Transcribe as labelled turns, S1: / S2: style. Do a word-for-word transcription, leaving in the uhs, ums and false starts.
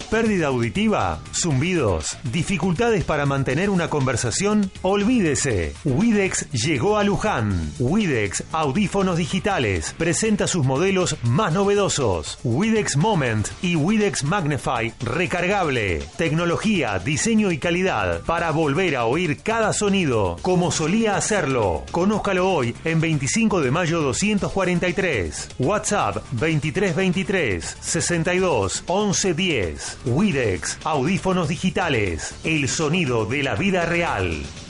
S1: ¿Pérdida auditiva? ¿Zumbidos? ¿Dificultades para mantener una conversación? Olvídese. Widex llegó a Luján. Widex Audífonos Digitales presenta sus modelos más novedosos. Widex Moment y Widex Magnify recargable. Tecnología, diseño y calidad para volver a oír cada sonido como solía hacerlo. Conózcalo hoy en veinticinco de mayo doscientos cuarenta y tres. WhatsApp veintitrés veintitrés sesenta y dos once diez. Widex Audífonos Digitales. El sonido de la vida real.